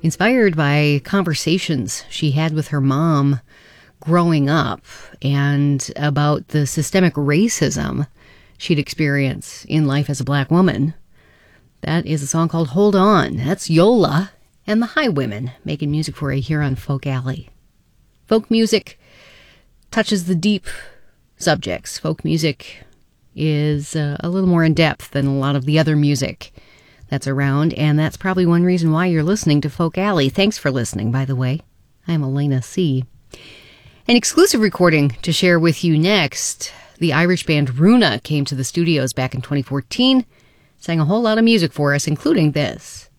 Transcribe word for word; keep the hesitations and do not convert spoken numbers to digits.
inspired by conversations she had with her mom growing up and about the systemic racism she'd experienced in life as a black woman. That is a song called Hold On. That's Yola and the Highwomen making music for you here on Folk Alley. Folk music touches the deep subjects. Folk music is uh, a little more in depth than a lot of the other music that's around, and that's probably one reason why you're listening to Folk Alley. Thanks for listening, by the way. I'm Elena C. An exclusive recording to share with you next. The Irish band Runa came to the studios back in twenty fourteen, sang a whole lot of music for us, including this.